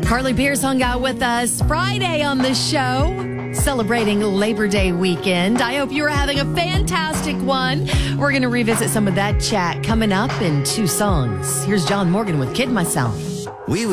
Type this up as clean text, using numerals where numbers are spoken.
Carly Pierce hung out with us Friday on the show, celebrating Labor Day weekend. I hope you were having a fantastic one. We're going to revisit some of that chat coming up in 2 songs. Here's John Morgan with Kid Myself. We